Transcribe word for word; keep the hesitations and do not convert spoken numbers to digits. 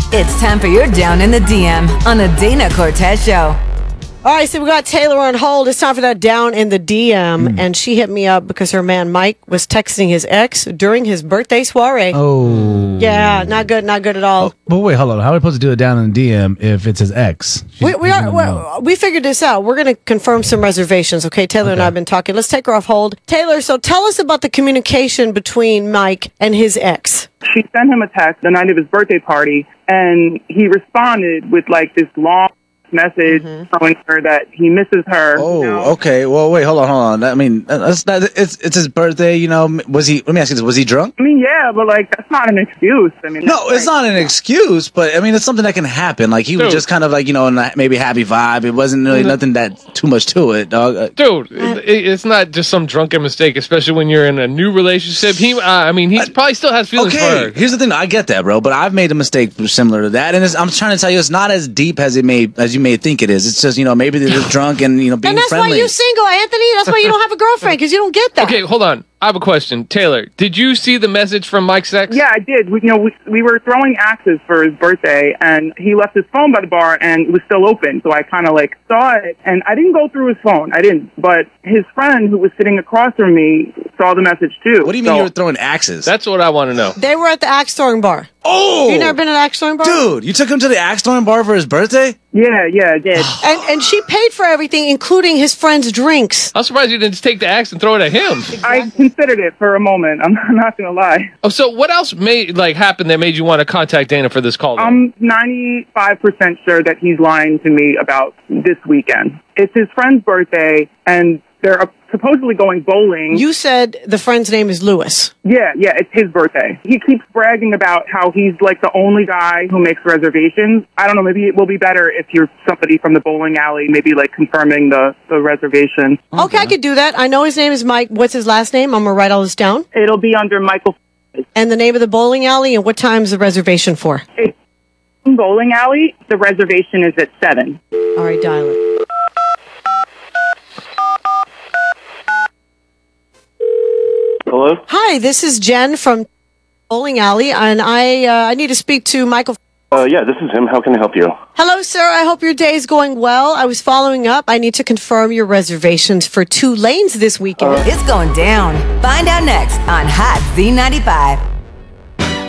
It's time for your Down in the D M on the Dana Cortez Show. All right, so we got Taylor on hold. It's time for that Down in the D M. Mm. And she hit me up because her man Mike was texting his ex during his birthday soiree. Oh. Yeah, not good, not good at all. Oh, but wait, hold on. How are we supposed to do it down in the D M if it's his ex? She, we we, are, we, we figured this out. We're going to confirm some reservations, okay? Taylor okay. and I have been talking. Let's take her off hold. Taylor, so tell us about the communication between Mike and his ex. She sent him a text the night of his birthday party, and he responded with, like, this long message mm-hmm. telling her that he misses her. Oh, you know? okay. Well, wait, hold on, hold on. I mean, that's not, it's it's his birthday, you know. Was he? Let me ask you this: was he drunk? I mean, yeah, but like that's not an excuse. I mean, no, it's like, not an excuse, but I mean, it's something that can happen. Like he Dude. was just kind of like you know, in a maybe happy vibe. It wasn't really mm-hmm. nothing that too much to it, dog. Dude, it, it's not just some drunken mistake, especially when you're in a new relationship. He, uh, I mean, he uh, probably still has feelings okay. for her. Here's the thing: I get that, bro, but I've made a mistake similar to that, and it's, I'm trying to tell you, it's not as deep as it may as you may think it is. It's just, you know, maybe they're just drunk and, you know, being friendly. And that's friendly. why you're single, Anthony. That's why you don't have a girlfriend, because you don't get that. Okay, hold on. I have a question. Taylor, did you see the message from Mike's ex? Yeah, I did. We, you know, we, we were throwing axes for his birthday, and he left his phone by the bar, and it was still open. So I kind of, like, saw it, and I didn't go through his phone. I didn't. But his friend, who was sitting across from me, saw the message, too. What do you mean so, you were throwing axes? That's what I want to know. They were at the axe throwing bar. Oh! You never been at an axe throwing bar? Dude, you took him to the axe throwing bar for his birthday? Yeah, yeah, I did. and and she paid for everything, including his friend's drinks. I'm surprised you didn't just take the axe and throw it at him. Exactly. I considered it for a moment. I'm not going to lie. Oh, so what else made like happened that made you want to contact Dana for this call? Then? I'm ninety-five percent sure that he's lying to me about this weekend. It's his friend's birthday, and they're supposedly going bowling. You said the friend's name is Lewis. Yeah, yeah, it's his birthday. He keeps bragging about how he's like the only guy who makes reservations. I don't know, maybe it will be better if you're somebody from the bowling alley, maybe like confirming the, the reservation. Okay. okay, I could do that. I know his name is Mike. What's his last name? I'm going to write all this down. It'll be under Michael. And the name of the bowling alley, and what time's the reservation for? It's bowling alley. The reservation is at seven. All right, dial it. Hello? Hi, this is Jen from Bowling Alley, and I uh, I need to speak to Michael. Uh, yeah, this is him. How can I help you? Hello, sir. I hope your day is going well. I was following up. I need to confirm your reservations for two lanes this weekend. Uh, it's going down. Find out next on Hot Z ninety-five.